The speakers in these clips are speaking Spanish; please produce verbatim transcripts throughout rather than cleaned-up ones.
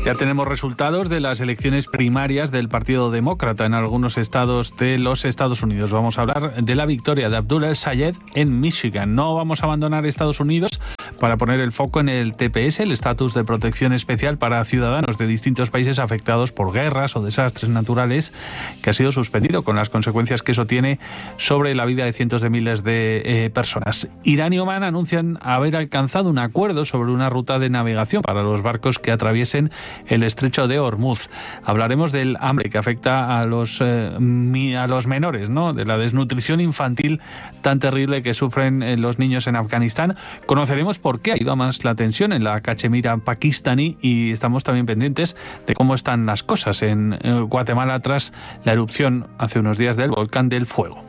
Ya tenemos resultados de las elecciones primarias del Partido Demócrata en algunos estados de los Estados Unidos. Vamos a hablar de la victoria de Abdul El-Sayed en Michigan. No vamos a abandonar Estados Unidos para poner el foco en el T P S, el estatus de protección especial para ciudadanos de distintos países afectados por guerras o desastres naturales, que ha sido suspendido con las consecuencias que eso tiene sobre la vida de cientos de miles de eh, personas. Irán y Omán anuncian haber alcanzado un acuerdo sobre una ruta de navegación para los barcos que atraviesen el estrecho de Hormuz. Hablaremos del hambre que afecta a los, eh, a los menores, ¿no? De la desnutrición infantil tan terrible que sufren eh, los niños en Afganistán. Conoceremos por qué ha ido a más la tensión en la Cachemira pakistaní y estamos también pendientes de cómo están las cosas en eh, Guatemala tras la erupción hace unos días del volcán del Fuego.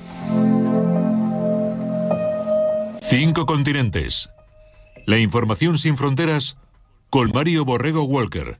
Cinco continentes. La información sin fronteras con Mario Borrego Walker.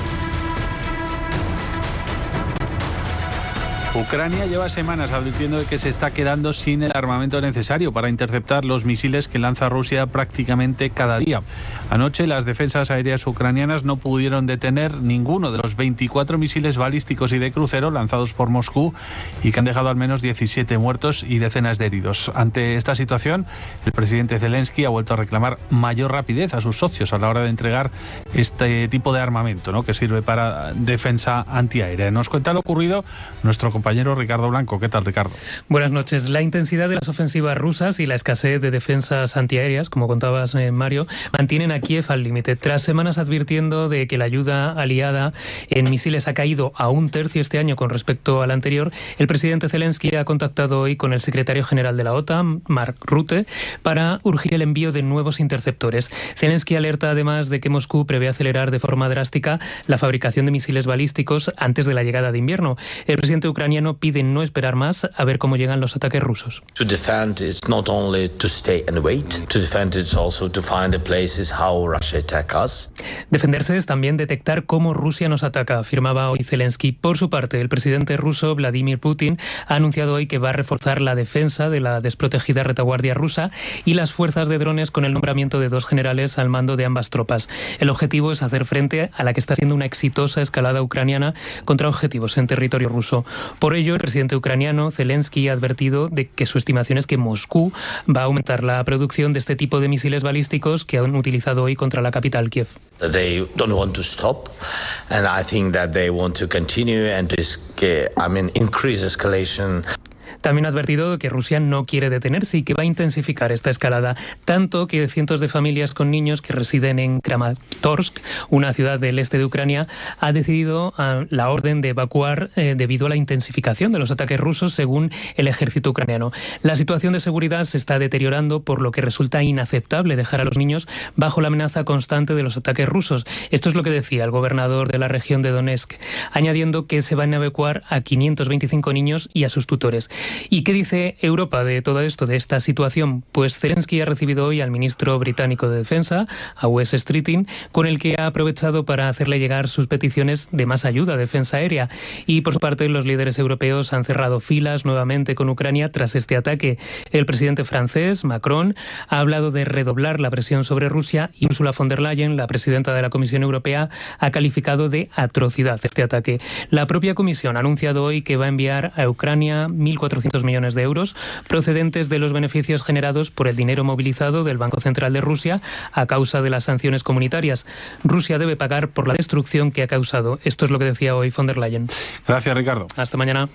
Ucrania lleva semanas advirtiendo de que se está quedando sin el armamento necesario para interceptar los misiles que lanza Rusia prácticamente cada día. Anoche las defensas aéreas ucranianas no pudieron detener ninguno de los veinticuatro misiles balísticos y de crucero lanzados por Moscú y que han dejado al menos diecisiete muertos y decenas de heridos. Ante esta situación, el presidente Zelensky ha vuelto a reclamar mayor rapidez a sus socios a la hora de entregar este tipo de armamento, ¿no?, que sirve para defensa antiaérea. Nos cuenta lo ocurrido nuestro compañero compañero Ricardo Blanco. ¿Qué tal, Ricardo? Buenas noches. La intensidad de las ofensivas rusas y la escasez de defensas antiaéreas, como contabas, eh, Mario, mantienen a Kiev al límite. Tras semanas advirtiendo de que la ayuda aliada en misiles ha caído a un tercio este año con respecto al anterior, el presidente Zelensky ha contactado hoy con el secretario general de la OTAN, Mark Rutte, para urgir el envío de nuevos interceptores. Zelensky alerta además de que Moscú prevé acelerar de forma drástica la fabricación de misiles balísticos antes de la llegada de invierno. El presidente ucraniano pide no esperar más a ver cómo llegan los ataques rusos. To defend is not only to stay and wait, to defend is also to find the places how Russia attack us. Defenderse es también detectar cómo Rusia nos ataca, afirmaba hoy Zelensky. Por su parte, el presidente ruso Vladimir Putin ha anunciado hoy que va a reforzar la defensa de la desprotegida retaguardia rusa y las fuerzas de drones con el nombramiento de dos generales al mando de ambas tropas. El objetivo es hacer frente a la que está siendo una exitosa escalada ucraniana contra objetivos en territorio ruso. Por ello, el presidente ucraniano Zelensky ha advertido de que su estimación es que Moscú va a aumentar la producción de este tipo de misiles balísticos que han utilizado hoy contra la capital, Kiev. They don't want to stop, and I think that they want to continue and risk, I mean, increase escalation. También ha advertido que Rusia no quiere detenerse y que va a intensificar esta escalada, tanto que cientos de familias con niños que residen en Kramatorsk, una ciudad del este de Ucrania, ha decidido uh, la orden de evacuar eh, debido a la intensificación de los ataques rusos, según el ejército ucraniano. La situación de seguridad se está deteriorando, por lo que resulta inaceptable dejar a los niños bajo la amenaza constante de los ataques rusos. Esto es lo que decía el gobernador de la región de Donetsk, añadiendo que se van a evacuar a quinientos veinticinco niños y a sus tutores. ¿Y qué dice Europa de todo esto, de esta situación? Pues Zelensky ha recibido hoy al ministro británico de Defensa, a Wes Streeting, con el que ha aprovechado para hacerle llegar sus peticiones de más ayuda a defensa aérea. Y por su parte, los líderes europeos han cerrado filas nuevamente con Ucrania tras este ataque. El presidente francés, Macron, ha hablado de redoblar la presión sobre Rusia y Ursula von der Leyen, la presidenta de la Comisión Europea, ha calificado de atrocidad este ataque. La propia Comisión ha anunciado hoy que va a enviar a Ucrania mil cuatrocientos millones de euros procedentes de los beneficios generados por el dinero movilizado del Banco Central de Rusia a causa de las sanciones comunitarias. Rusia debe pagar por la destrucción que ha causado. Esto es lo que decía hoy von der Leyen. Gracias, Ricardo. Hasta mañana.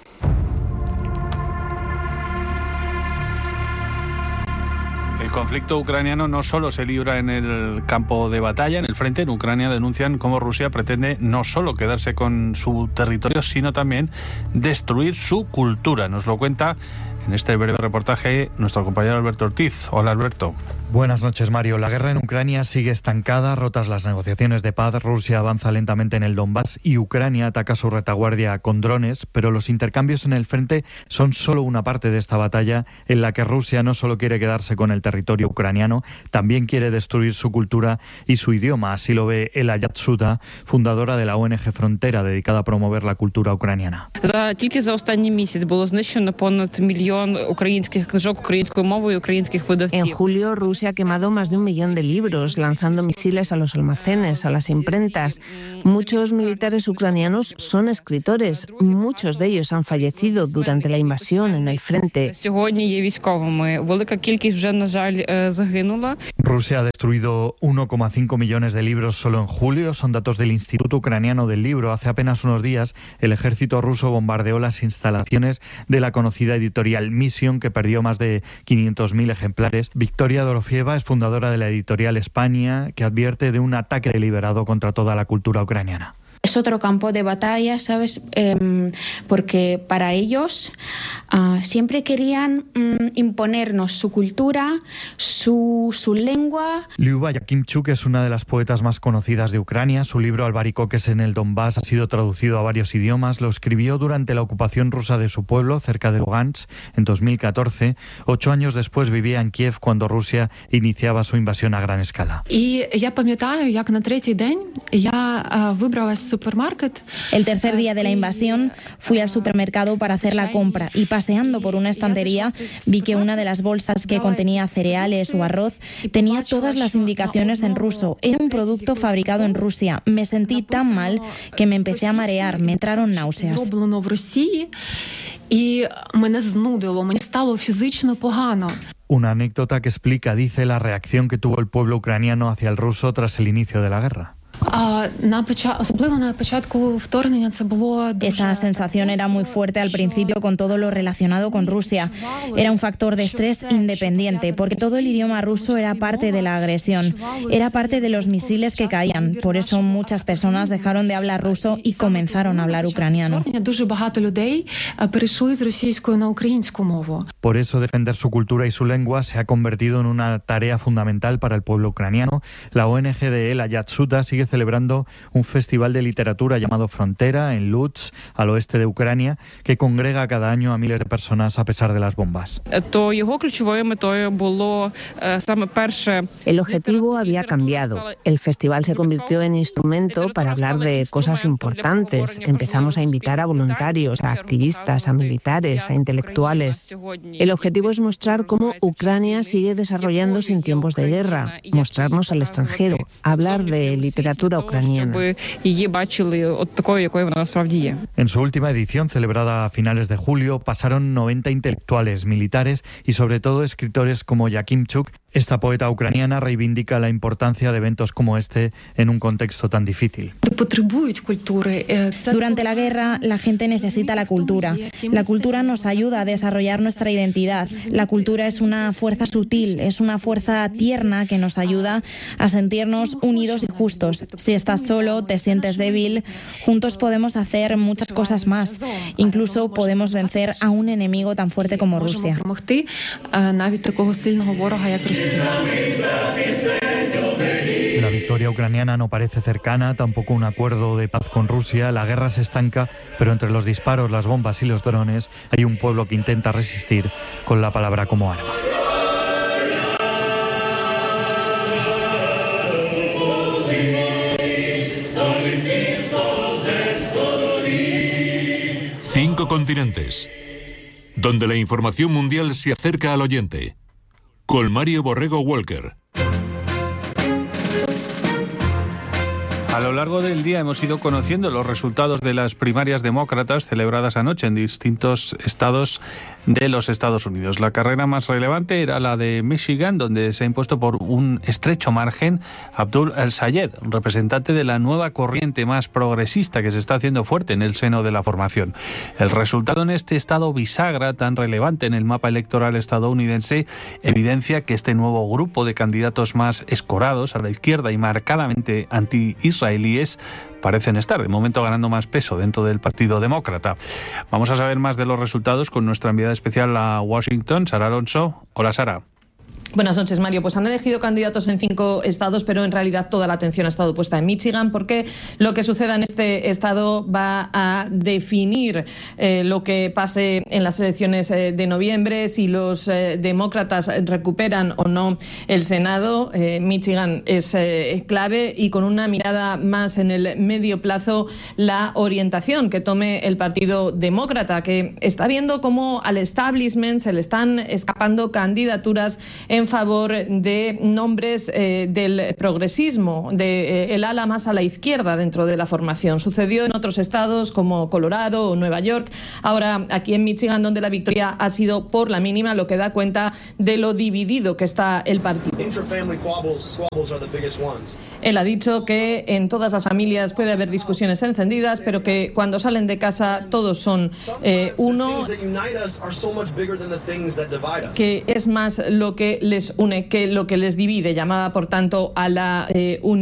El conflicto ucraniano no solo se libra en el campo de batalla, en el frente. En Ucrania denuncian cómo Rusia pretende no solo quedarse con su territorio, sino también destruir su cultura. Nos lo cuenta en este breve reportaje nuestro compañero Alberto Ortiz. Hola, Alberto. Buenas noches, Mario. La guerra en Ucrania sigue estancada, rotas las negociaciones de paz. Rusia avanza lentamente en el Donbass y Ucrania ataca su retaguardia con drones, pero los intercambios en el frente son solo una parte de esta batalla en la que Rusia no solo quiere quedarse con el territorio ucraniano, también quiere destruir su cultura y su idioma. Así lo ve Ela Yatsuda, fundadora de la O N G Frontera, dedicada a promover la cultura ucraniana. За тільки за останній місяць було знищено понад мільйон En julio, Rusia ha quemado más de un millón de libros, lanzando misiles a los almacenes, a las imprentas. Muchos militares ucranianos son escritores. Muchos de ellos han fallecido durante la invasión en el frente. Rusia ha destruido uno coma cinco millones de libros solo en julio. Son datos del Instituto Ucraniano del Libro. Hace apenas unos días, el ejército ruso bombardeó las instalaciones de la conocida editorial Mission, que perdió más de quinientos mil ejemplares. Victoria Dorofieva es fundadora de la editorial España, que advierte de un ataque deliberado contra toda la cultura ucraniana. Es otro campo de batalla, ¿sabes? Eh, porque para ellos uh, siempre querían um, imponernos su cultura, su, su lengua. Lyuba Yakimchuk es una de las poetas más conocidas de Ucrania. Su libro Albaricoques en el Donbass ha sido traducido a varios idiomas. Lo escribió durante la ocupación rusa de su pueblo, cerca de Lugansk, en dos mil catorce. Ocho años después vivía en Kiev cuando Rusia iniciaba su invasión a gran escala. Y я пам'ятаю, як на третій день я вибралась. El tercer día de la invasión fui al supermercado para hacer la compra y paseando por una estantería vi que una de las bolsas que contenía cereales o arroz tenía todas las indicaciones en ruso. Era un producto fabricado en Rusia. Me sentí tan mal que me empecé a marear, me entraron náuseas. Y me знудило, мені стало фізично погано. Una anécdota que explica, dice, la reacción que tuvo el pueblo ucraniano hacia el ruso tras el inicio de la guerra. Esa sensación era muy fuerte al principio con todo lo relacionado con Rusia. Era un factor de estrés independiente, porque todo el idioma ruso era parte de la agresión, era parte de los misiles que caían. Por eso muchas personas dejaron de hablar ruso y comenzaron a hablar ucraniano. Por eso defender su cultura y su lengua se ha convertido en una tarea fundamental para el pueblo ucraniano. La O N G de El Ayatsuta sigue celebrando un festival de literatura llamado Frontera en Lutsk, al oeste de Ucrania, que congrega cada año a miles de personas a pesar de las bombas. El objetivo había cambiado. El festival se convirtió en instrumento para hablar de cosas importantes. Empezamos a invitar a voluntarios, a activistas, a militares, a intelectuales. El objetivo es mostrar cómo Ucrania sigue desarrollándose en tiempos de guerra, mostrarnos al extranjero, hablar de literatura ucraniana. En su última edición, celebrada a finales de julio, pasaron noventa intelectuales, militares y sobre todo escritores como Yakimchuk. Esta poeta ucraniana reivindica la importancia de eventos como este en un contexto tan difícil. Durante la guerra, la gente necesita la cultura. La cultura nos ayuda a desarrollar nuestra identidad. La cultura es una fuerza sutil, es una fuerza tierna que nos ayuda a sentirnos unidos y justos. Si estás solo, te sientes débil, juntos podemos hacer muchas cosas más. Incluso podemos vencer a un enemigo tan fuerte como Rusia. La victoria ucraniana no parece cercana, tampoco un acuerdo de paz con Rusia. La guerra se estanca, pero entre los disparos, las bombas y los drones hay un pueblo que intenta resistir con la palabra como arma. Cinco continentes, donde la información mundial se acerca al oyente. Con Mario Borrego Walker. A lo largo del día hemos ido conociendo los resultados de las primarias demócratas celebradas anoche en distintos estados de los Estados Unidos. La carrera más relevante era la de Michigan, donde se ha impuesto por un estrecho margen Abdul El-Sayed, representante de la nueva corriente más progresista que se está haciendo fuerte en el seno de la formación. El resultado en este estado bisagra tan relevante en el mapa electoral estadounidense evidencia que este nuevo grupo de candidatos más escorados a la izquierda y marcadamente anti-israelíes parecen estar de momento ganando más peso dentro del Partido Demócrata. Vamos a saber más de los resultados con nuestra enviada especial a Washington, Sara Alonso. Hola, Sara. Buenas noches, Mario. Pues han elegido candidatos en cinco estados, pero en realidad toda la atención ha estado puesta en Michigan, porque lo que suceda en este estado va a definir eh, lo que pase en las elecciones eh, de noviembre, si los eh, demócratas recuperan o no el Senado. Eh, Michigan es eh, clave, y con una mirada más en el medio plazo, la orientación que tome el Partido Demócrata, que está viendo cómo al establishment se le están escapando candidaturas en favor de nombres eh, del progresismo, de eh, el ala más a la izquierda dentro de la formación. Sucedió en otros estados como Colorado o Nueva York. Ahora aquí en Michigan, donde la victoria ha sido por la mínima, lo que da cuenta de lo dividido que está el partido. Él ha dicho que en todas las familias puede haber discusiones encendidas, pero que cuando salen de casa todos son eh, uno, que es más lo que les une que lo que les divide. Llamaba, por tanto, a la eh, unión.